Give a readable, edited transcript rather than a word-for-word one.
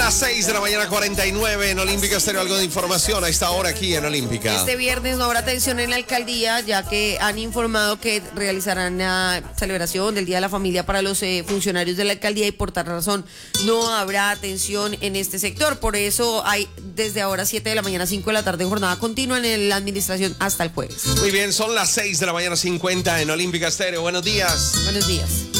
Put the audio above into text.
las 6 de la mañana 49 en Olímpica Estéreo. Algo de información a esta hora aquí en Olímpica. Este viernes no habrá atención en la alcaldía, ya que han informado que realizarán la celebración del Día de la Familia para los funcionarios de la alcaldía y por tal razón no habrá atención en este sector. Por eso hay desde ahora 7 de la mañana, 5 de la tarde, jornada continua en la administración hasta el jueves. Muy bien, son las 6 de la mañana 50 en Olímpica Estéreo. Buenos días. Buenos días.